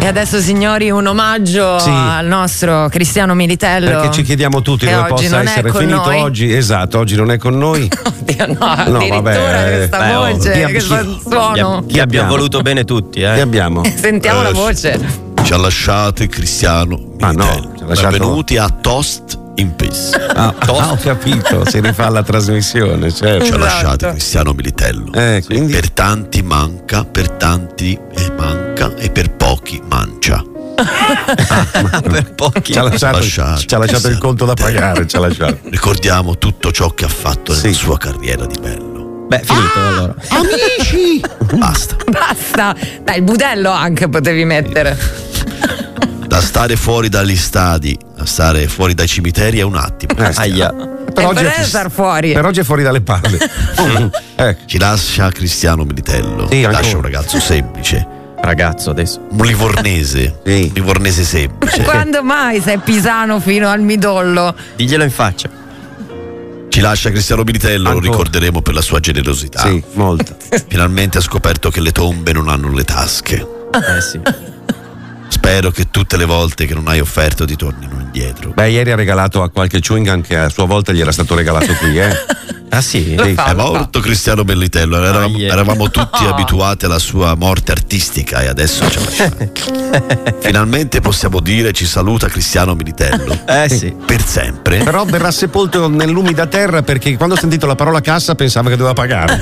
adesso, signori, un omaggio al nostro Cristiano Militello. Perché ci chiediamo tutti dove possa essere finito noi. Oggi. Esatto, oggi non è con noi. Oddio, no, addirittura questa voce, questo suono. Chi abbiamo voluto bene tutti, Chi abbiamo? Sentiamo la voce. Ci ha lasciato Cristiano Militello. Benvenuti a Toast in Peace. Ho capito, si rifà alla trasmissione, certo. Ci ha lasciato Cristiano Militello. Quindi... Per tanti manca, per tanti manca e per pochi mancia. Per pochi ci ha lasciato il conto da pagare. Ci ha lasciato. Ricordiamo tutto ciò che ha fatto nella sua carriera di bello. Beh, finito allora. Amici! Basta. Dai, il budello anche potevi mettere. Da stare fuori dagli stadi a stare fuori dai cimiteri è un attimo. Aia. Per oggi è fuori dalle palle. Ci lascia Cristiano Militello. Lascia un ragazzo semplice. Ragazzo adesso. Un livornese. Un livornese semplice. Quando mai sei pisano fino al midollo? Diglielo in faccia. Ci lascia Cristiano Militello, lo ricorderemo per la sua generosità. Sì, molto. Finalmente ha scoperto che le tombe non hanno le tasche. Sì. Spero che tutte le volte che non hai offerto ti tornino indietro. Beh, ieri ha regalato a qualche chewing gum che a sua volta gli era stato regalato qui, Ah sì? È morto Cristiano Militello. Eravamo tutti abituati alla sua morte artistica e adesso ce la lascia. Finalmente possiamo dire ci saluta Cristiano Militello. Sì. Per sempre. Però verrà sepolto nell'umida terra perché quando ha sentito la parola cassa pensava che doveva pagare.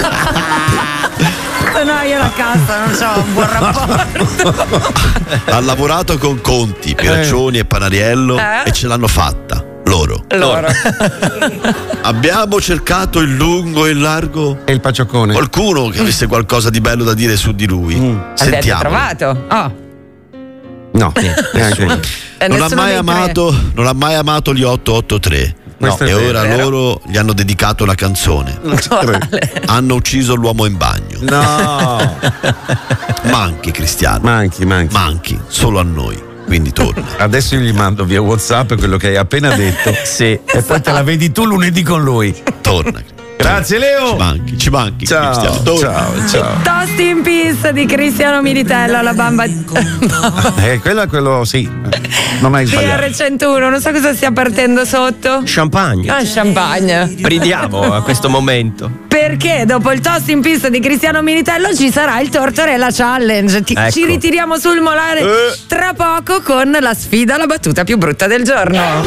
No, io la cassa non c'ho un buon rapporto. Ha lavorato con Conti, Pieraccioni e Panariello e ce l'hanno fatta. Loro. Abbiamo cercato il lungo e il largo e il pacioccone. Qualcuno che avesse qualcosa di bello da dire su di lui. Sentiamo. Avete trovato? No, neanche. Non ha mai amato gli 883. E ora loro gli hanno dedicato una canzone. Hanno ucciso l'uomo in bagno. No. Manchi Cristiano. Manchi solo a noi. Quindi torna. Adesso io gli mando via WhatsApp quello che hai appena detto. Sì. E poi te la vedi tu lunedì con lui. Torna. Grazie Leo. Ci manchi. Ciao. Toast in Peace di Cristiano Militello, la bamba. Quello sì. Non hai sbagliato. PR101, non so cosa stia partendo sotto. Champagne. Champagne. Bridiamo a questo momento. Perché dopo il Toast in Peace di Cristiano Militello ci sarà il Tortorella Challenge. Ci ritiriamo sul molare tra poco con la sfida alla battuta più brutta del giorno.